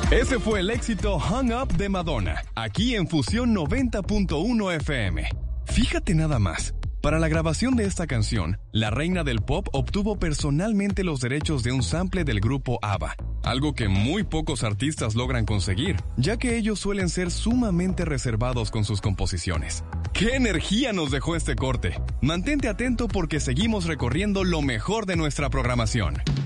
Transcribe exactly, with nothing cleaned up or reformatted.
Ese fue el éxito Hung Up de Madonna, aquí en Fusión noventa punto uno F M. Fíjate nada más. Para la grabación de esta canción, la reina del pop obtuvo personalmente los derechos de un sample del grupo ABBA, algo que muy pocos artistas logran conseguir, ya que ellos suelen ser sumamente reservados con sus composiciones. ¡Qué energía nos dejó este corte! Mantente atento porque seguimos recorriendo lo mejor de nuestra programación.